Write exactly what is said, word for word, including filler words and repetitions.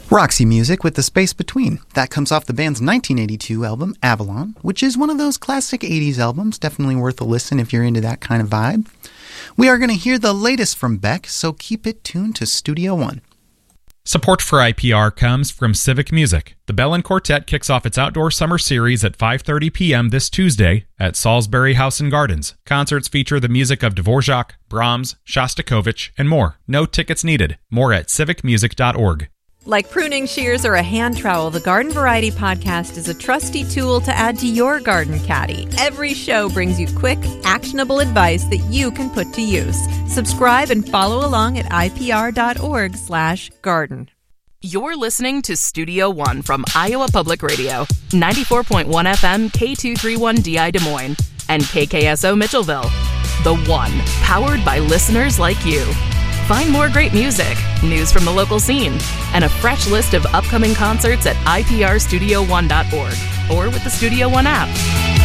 Roxy Music with The Space Between. That comes off the band's nineteen eighty-two album, Avalon, which is one of those classic eighties albums, definitely worth a listen if you're into that kind of vibe. We are going to hear the latest from Beck, so keep it tuned to Studio One. Support for I P R comes from Civic Music. The Bellin Quartet kicks off its outdoor summer series at five thirty p.m. this Tuesday at Salisbury House and Gardens. Concerts feature the music of Dvorak, Brahms, Shostakovich, and more. No tickets needed. More at civic music dot org. Like pruning shears or a hand trowel, the Garden Variety Podcast is a trusty tool to add to your garden caddy. Every show brings you quick, actionable advice that you can put to use. Subscribe and follow along at I P R dot org slash garden. You're listening to Studio One from Iowa Public Radio, ninety-four point one F M K two thirty-one D I Des Moines, and K K S O Mitchellville. The One, powered by listeners like you. Find more great music, news from the local scene, and a fresh list of upcoming concerts at I P R studio one dot org or with the Studio One app.